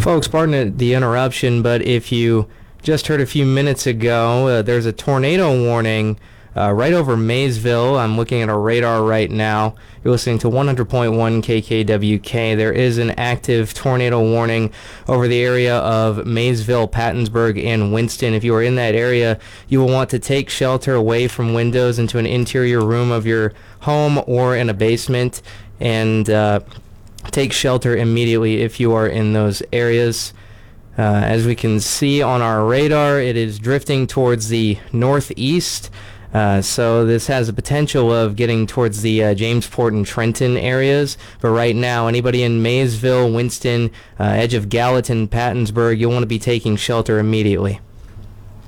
Folks, pardon the interruption, but if you just heard a few minutes ago, there's a tornado warning right over Maysville. I'm looking at our radar right now. You're listening to 100.1 KKWK. There is an active tornado warning over the area of Maysville, Pattonsburg, and Winston. If you are in that area, you will want to take shelter away from windows into an interior room of your home or in a basement, and take shelter immediately if you are in those areas. As we can see on our radar, it is drifting towards the northeast. So this has the potential of getting towards the Jamesport and Trenton areas. But right now, anybody in Maysville, Winston, edge of Gallatin, Pattonsburg, you'll want to be taking shelter immediately.